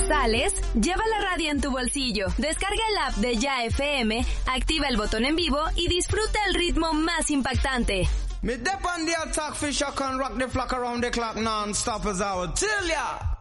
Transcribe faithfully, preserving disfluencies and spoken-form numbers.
sales, lleva la radio en tu bolsillo, descarga el app de Ya F M, activa el botón en vivo y disfruta el ritmo más impactante. Me dep on the attack, fish I can rock the flock around the clock non-stop as I would tell ya.